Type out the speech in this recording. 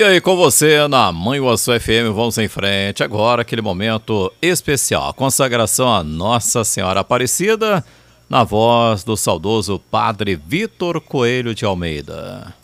E aí, com você na Manhuaçu FM, vamos em frente. Agora, aquele momento especial, a consagração a Nossa Senhora Aparecida, na voz do saudoso Padre Vitor Coelho de Almeida.